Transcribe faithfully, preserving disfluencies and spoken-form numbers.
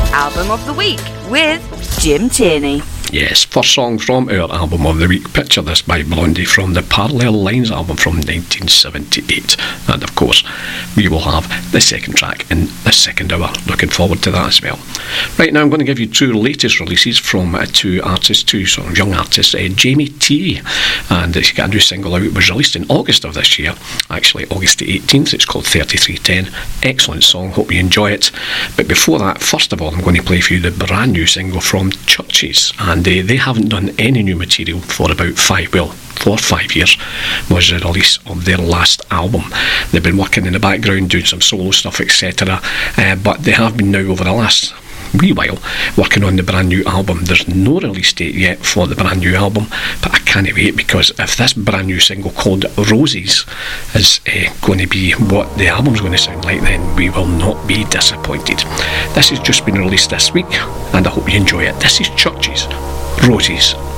Album of the Week with Jim Tierney. Yes, first song from our Album of the Week. Picture This by Blondie from the Parallel Lines album from nineteen seventy-eight. And of course, we will have the second track in the second hour. Looking forward to that as well. Right now, I'm going to give you two latest releases from uh, two artists, two sort of young artists. Uh, Jamie T, and she's got a new single out. It was released in August of this year, actually August the eighteenth. It's called thirty-three ten. Excellent song, hope you enjoy it. But before that, first of all, I'm going to play for you the brand new single from Churches. And uh, they haven't done any new material for about five, well, four or five years was the release of their last album. They've been working in the background, doing some solo stuff, et cetera. Uh, but they have been now over the last wee while working on the brand new album. There's no release date yet for the brand new album, but I can't wait, because if this brand new single called Roses is uh, going to be what the album's going to sound like, then we will not be disappointed. This has just been released this week, and I hope you enjoy it. This is Churches, Roses.